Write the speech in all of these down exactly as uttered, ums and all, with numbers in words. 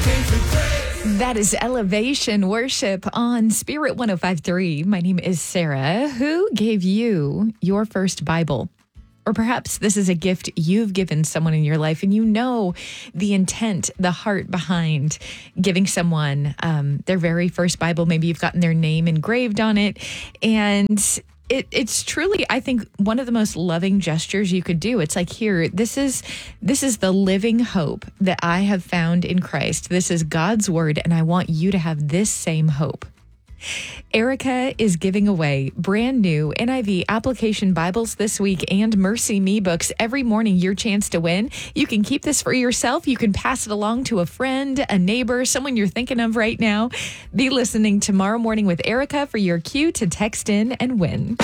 That is Elevation Worship on Spirit one oh five point three. My name is Sarah. Who gave you your first Bible? Or perhaps this is a gift you've given someone in your life and you know the intent, the heart behind giving someone um, their very first Bible. Maybe you've gotten their name engraved on it. And it, it's truly, I think, one of the most loving gestures you could do. It's like, here, this is this is the living hope that I have found in Christ. This is God's word, and I want you to have this same hope. Erica is giving away brand new N I V application Bibles this week and Mercy Me books every morning. Your chance to win. You can keep this for yourself. You can pass it along to a friend, a neighbor, someone you're thinking of right now. Be listening tomorrow morning with Erica for your cue to text in and win.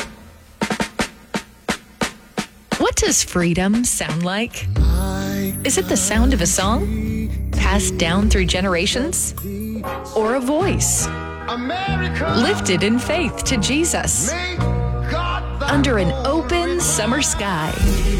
What does freedom sound like? Is it the sound of a song passed down through generations? Or a voice America, lifted in faith to Jesus under an open summer sky?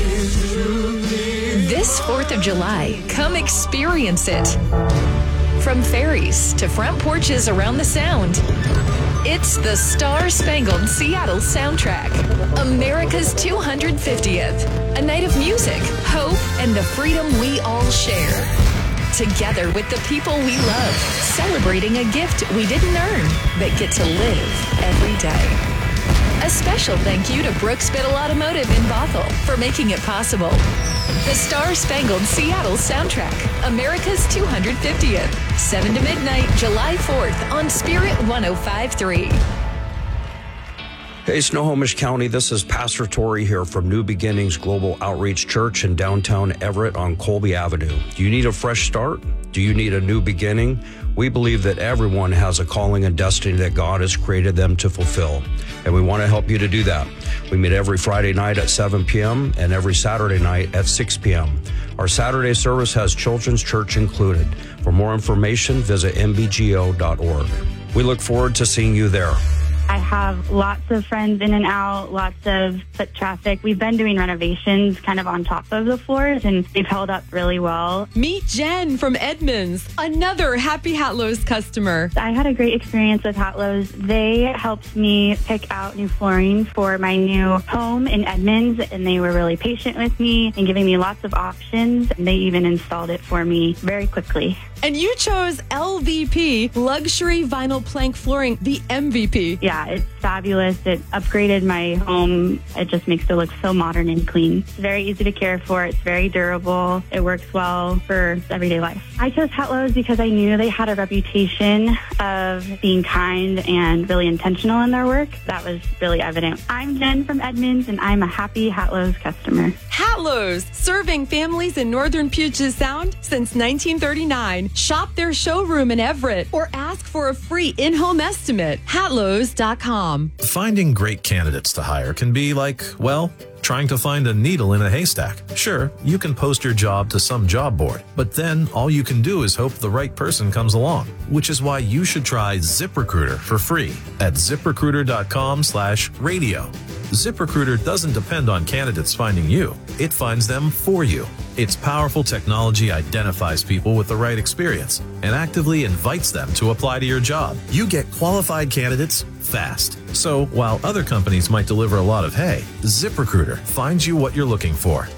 This fourth of July, come experience it. From ferries to front porches around the Sound, it's the Star-Spangled Seattle soundtrack, America's two hundred fiftieth, a night of music, hope, and the freedom we all share. Together with the people we love, celebrating a gift we didn't earn, but get to live every day. A special thank you to Brooks Biddle Automotive in Bothell for making it possible. The Star-Spangled Seattle soundtrack, America's two hundred fiftieth, seven to midnight, July fourth on Spirit one oh five point three. Hey, Snohomish County, this is Pastor Tori here from New Beginnings Global Outreach Church in downtown Everett on Colby Avenue. Do you need a fresh start? Do you need a new beginning? We believe that everyone has a calling and destiny that God has created them to fulfill, and we want to help you to do that. We meet every Friday night at seven p.m. and every Saturday night at six p.m. Our Saturday service has children's church included. For more information, visit m b g o dot org. We look forward to seeing you there. I have lots of friends in and out, lots of foot traffic. We've been doing renovations kind of on top of the floors, and they've held up really well. Meet Jen from Edmonds, another Happy Hatlows customer. I had a great experience with Hatlows. They helped me pick out new flooring for my new home in Edmonds, and they were really patient with me and giving me lots of options. They even installed it for me very quickly. And you chose L V P, Luxury Vinyl Plank Flooring, the M V P. Yeah, it's fabulous. It upgraded my home. It just makes it look so modern and clean. It's very easy to care for. It's very durable. It works well for everyday life. I chose Hatlows because I knew they had a reputation of being kind and really intentional in their work. That was really evident. I'm Jen from Edmonds, and I'm a happy Hatlows customer. Hatlows, serving families in northern Puget Sound since nineteen thirty-nine. Shop their showroom in Everett or ask for a free in-home estimate. Hatlows dot com. Finding great candidates to hire can be like, well, trying to find a needle in a haystack. Sure, you can post your job to some job board, but then all you can do is hope the right person comes along, which is why you should try ZipRecruiter for free at ZipRecruiter dot com slash radio. ZipRecruiter doesn't depend on candidates finding you. It finds them for you. Its powerful technology identifies people with the right experience and actively invites them to apply to your job. You get qualified candidates fast. So while other companies might deliver a lot of hay, ZipRecruiter finds you what you're looking for.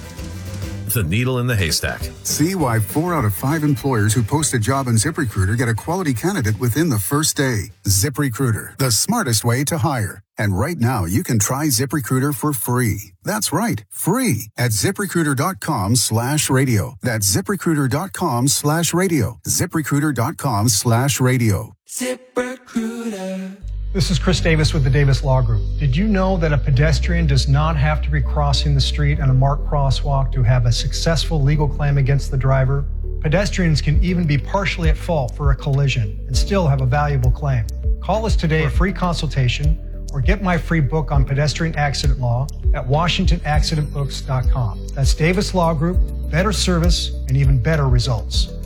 The needle in the haystack. See why four out of five employers who post a job on ZipRecruiter get a quality candidate within the first day. ZipRecruiter, the smartest way to hire. And right now, you can try ZipRecruiter for free. That's right, free at ZipRecruiter dot com slash radio. That's ZipRecruiter dot com slash radio. ZipRecruiter dot com slash radio. ZipRecruiter. This is Chris Davis with the Davis Law Group. Did you know that a pedestrian does not have to be crossing the street on a marked crosswalk to have a successful legal claim against the driver? Pedestrians can even be partially at fault for a collision and still have a valuable claim. Call us today for a free consultation or get my free book on pedestrian accident law at washington accident books dot com. That's Davis Law Group, better service and even better results.